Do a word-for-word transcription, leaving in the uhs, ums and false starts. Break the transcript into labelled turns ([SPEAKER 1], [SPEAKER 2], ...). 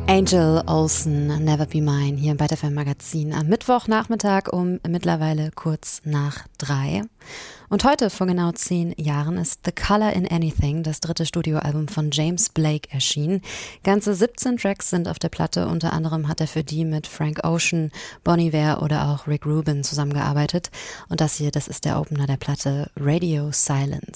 [SPEAKER 1] Angel Olsen, Never Be Mine, hier im ByteFM Magazin am Mittwochnachmittag um mittlerweile kurz nach drei. Und heute, vor genau zehn Jahren, ist The Color in Anything, das dritte Studioalbum von James Blake, erschienen. Ganze siebzehn Tracks sind auf der Platte, unter anderem hat er für die mit Frank Ocean, Bon Iver oder auch Rick Rubin zusammengearbeitet. Und das hier, das ist der Opener der Platte, Radio Silence.